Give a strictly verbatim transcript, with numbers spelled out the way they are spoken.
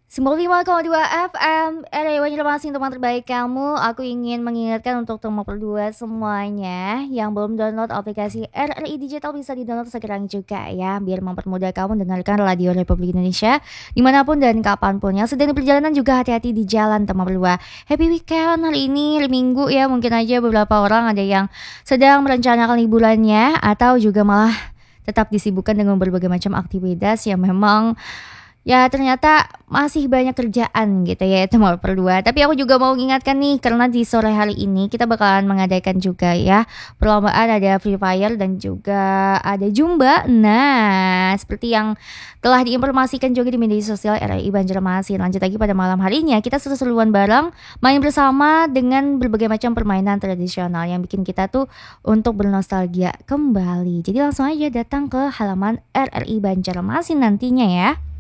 sembilan puluh lima koma dua F M, R R I Banjarmasin, teman terbaik kamu. Aku ingin mengingatkan untuk teman berdua semuanya yang belum download aplikasi R R I Digital bisa di-download sekarang juga ya, biar mempermudah kamu dengarkan Radio Republik Indonesia dimanapun dan kapanpun. Yang sedang di perjalanan juga hati-hati di jalan teman berdua. Happy weekend hari ini, hari Minggu ya. Mungkin aja beberapa orang ada yang sedang merencanakan liburannya atau juga malah tetap disibukkan dengan berbagai macam aktivitas yang memang ya ternyata masih banyak kerjaan gitu ya teman berdua. Tapi aku juga mau ingatkan nih, karena di sore hari ini kita bakalan mengadakan juga ya perlombaan, ada Free Fire dan juga ada Zumba. Nah, seperti yang telah diinformasikan juga di media sosial R R I Banjarmasin. Lanjut lagi pada malam harinya, kita seru-seruan bareng main bersama dengan berbagai macam permainan tradisional yang bikin kita tuh untuk bernostalgia kembali. Jadi langsung aja datang ke halaman R R I Banjarmasin nantinya ya.